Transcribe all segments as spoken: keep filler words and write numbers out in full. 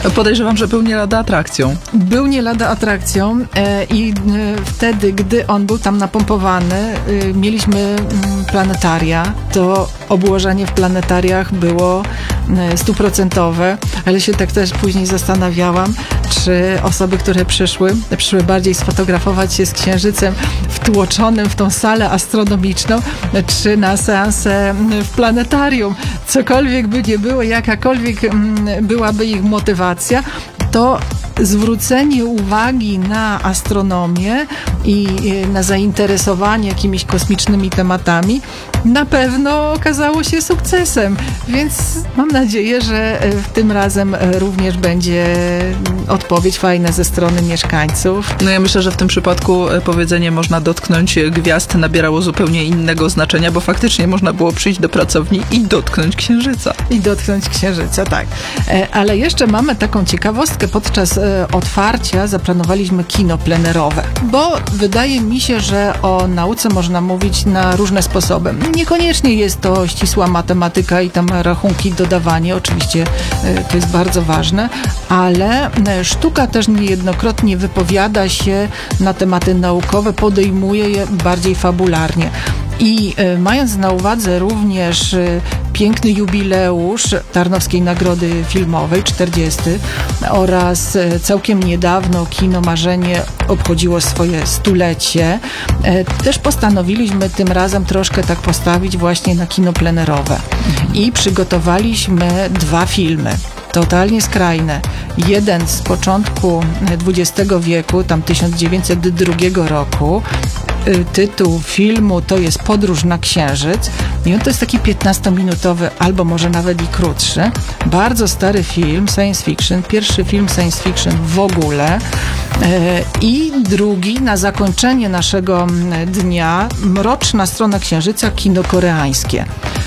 Podejrzewam, że był nie lada atrakcją. Był nie lada atrakcją e, i e, wtedy, gdy on był tam napompowany, e, mieliśmy m, planetaria. To obłożenie w planetariach było e, stuprocentowe, ale się tak też później zastanawiałam, czy osoby, które przyszły, przyszły bardziej sfotografować się z Księżycem wtłoczonym w tą salę astronomiczną, czy na seansę w planetarium. Cokolwiek by nie było, jakakolwiek m, byłaby ich motywacja, to zwrócenie uwagi na astronomię i na zainteresowanie jakimiś kosmicznymi tematami na pewno okazało się sukcesem, więc mam nadzieję, że tym razem również będzie odpowiedź fajna ze strony mieszkańców. No ja myślę, że w tym przypadku powiedzenie można dotknąć gwiazd nabierało zupełnie innego znaczenia, bo faktycznie można było przyjść do pracowni i dotknąć Księżyca. I dotknąć Księżyca, tak. Ale jeszcze mamy taką ciekawostkę. Podczas otwarcia zaplanowaliśmy kino plenerowe, bo wydaje mi się, że o nauce można mówić na różne sposoby. Niekoniecznie jest to ścisła matematyka i tam rachunki, dodawanie, oczywiście to jest bardzo ważne, ale sztuka też niejednokrotnie wypowiada się na tematy naukowe, podejmuje je bardziej fabularnie. I y, mając na uwadze również y, piękny jubileusz Tarnowskiej Nagrody Filmowej, czterdziesty, oraz y, całkiem niedawno Kino Marzenie obchodziło swoje stulecie, y, też postanowiliśmy tym razem troszkę tak postawić właśnie na kino plenerowe. I przygotowaliśmy dwa filmy. Totalnie skrajne. Jeden z początku dwudziestego wieku, tam tysiąc dziewięćset drugiego roku. Tytuł filmu to jest Podróż na Księżyc i on to jest taki piętnastominutowy, albo może nawet i krótszy. Bardzo stary film, science fiction, pierwszy film science fiction w ogóle. I drugi, na zakończenie naszego dnia, Mroczna strona Księżyca, kino koreańskie.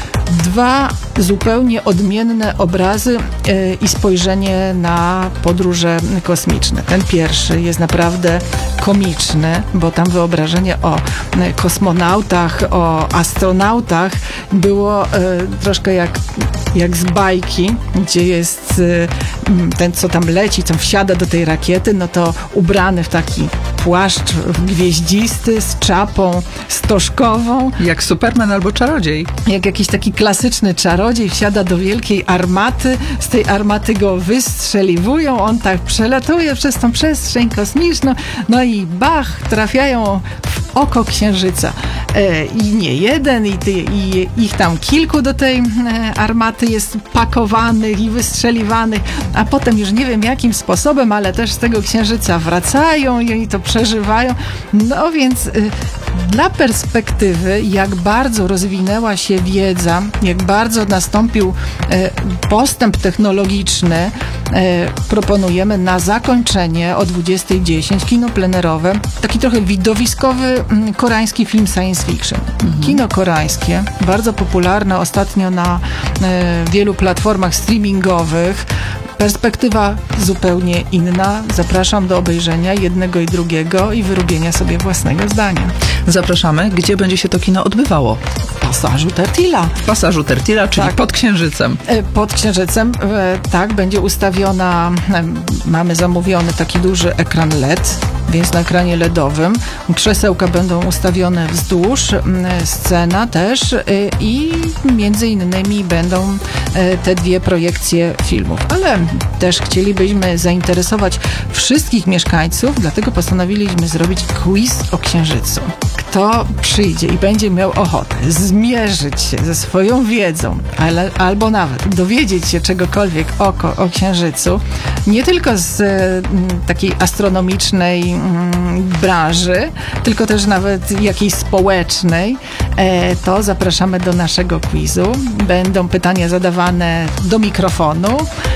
Dwa zupełnie odmienne obrazy yy, i spojrzenie na podróże kosmiczne. Ten pierwszy jest naprawdę komiczny, bo tam wyobrażenie o y, kosmonautach, o astronautach było y, troszkę jak, jak z bajki, gdzie jest y, ten, co tam leci, co wsiada do tej rakiety, no to ubrany w taki płaszcz gwieździsty, z czapą stożkową. Jak Superman albo czarodziej. Jak jakiś taki klasyczny czarodziej wsiada do wielkiej armaty, z tej armaty go wystrzeliwują, on tak przelatuje przez tą przestrzeń kosmiczną, no i bach, trafiają w oko Księżyca. E, I nie jeden, i, ty, i ich tam kilku do tej e, armaty jest pakowanych i wystrzeliwanych, a potem już nie wiem jakim sposobem, ale też z tego Księżyca wracają i oni to przeżywają. No więc y, dla perspektywy, jak bardzo rozwinęła się wiedza, jak bardzo nastąpił y, postęp technologiczny, y, proponujemy na zakończenie o dwudziestej dziesięć kino plenerowe, taki trochę widowiskowy y, koreański film science fiction. Mhm. Kino koreańskie, bardzo popularne ostatnio na y, wielu platformach streamingowych. Perspektywa zupełnie inna. Zapraszam do obejrzenia jednego i drugiego i wyrobienia sobie własnego zdania. Zapraszamy. Gdzie będzie się to kino odbywało? W pasażu Tertila. W pasażu Tertila, czyli tak. pod Księżycem. Pod Księżycem, tak, będzie ustawiona, mamy zamówiony taki duży ekran L E D, więc na ekranie L E D owym. Krzesełka będą ustawione wzdłuż, scena też i między innymi będą te dwie projekcje filmów. Ale też chcielibyśmy zainteresować wszystkich mieszkańców, dlatego postanowiliśmy zrobić quiz o Księżycu. Kto przyjdzie i będzie miał ochotę zmierzyć się ze swoją wiedzą, ale, albo nawet dowiedzieć się czegokolwiek o, o Księżycu, nie tylko z m, takiej astronomicznej m, branży, tylko też nawet jakiejś społecznej, e, to zapraszamy do naszego quizu. Będą pytania zadawane do mikrofonu.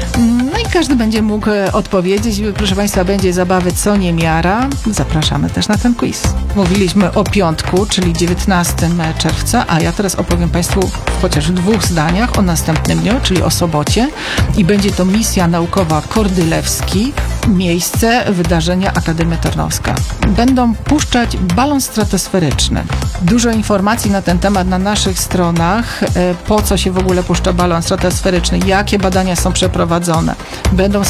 No i każdy będzie mógł odpowiedzieć. Proszę Państwa, będzie zabawy co niemiara. Zapraszamy też na ten quiz. Mówiliśmy o piątku, czyli dziewiętnastego czerwca, a ja teraz opowiem Państwu chociaż w dwóch zdaniach o następnym dniu, czyli o sobocie. I będzie to misja naukowa Kordylewski, miejsce wydarzenia Akademia Tarnowska. Będą puszczać balon stratosferyczny. Dużo informacji na ten temat na naszych stronach, po co się w ogóle puszcza balon stratosferyczny, jakie badania są przeprowadzone. Będą